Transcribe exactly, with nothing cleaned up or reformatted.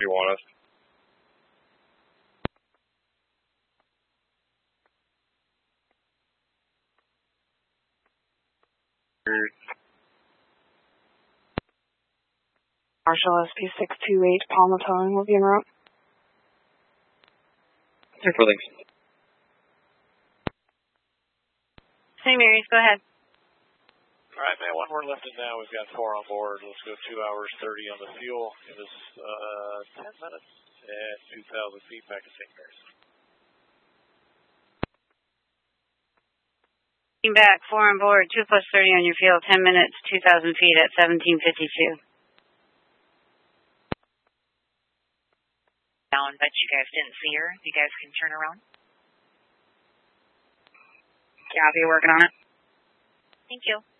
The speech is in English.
you want us. Marshall S P six two eight, Palma Towing will be en route. Here for links. Saint Mary's, go ahead. All right, man, one more lifted now. We've got four on board. Let's go two hours, thirty on the fuel. Give us uh, ten minutes and two thousand feet back to Saint Mary's. Back, four on board, two plus thirty on your fuel, ten minutes, two thousand feet at seventeen fifty-two. Down, but you guys didn't see her. You guys can turn around. Yeah, I'll be working on it. Thank you.